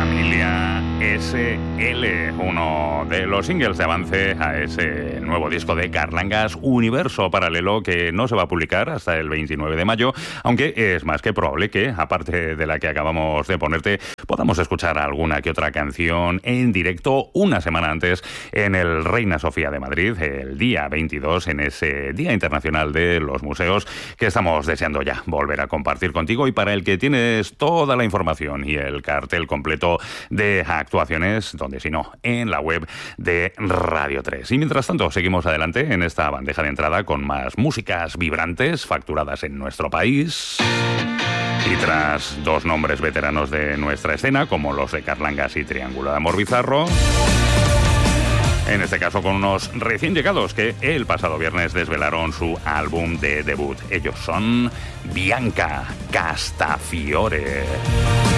Familia SL, uno de los singles de avance a ese nuevo disco de Carlangas, Universo Paralelo, que no se va a publicar hasta el 29 de mayo, aunque es más que probable que, aparte de la que acabamos de ponerte, podamos escuchar alguna que otra canción en directo una semana antes en el Reina Sofía de Madrid, el día 22, en ese Día Internacional de los Museos, que estamos deseando ya volver a compartir contigo y para el que tienes toda la información y el cartel completo de actuaciones, donde si no, en la web de Radio 3. Y mientras tanto, seguimos adelante en esta bandeja de entrada con más músicas vibrantes facturadas en nuestro país. Y tras dos nombres veteranos de nuestra escena, como los de Carlangas y Triángulo de Amor Bizarro, en este caso con unos recién llegados que el pasado viernes desvelaron su álbum de debut. Ellos son Bianca Castafiore.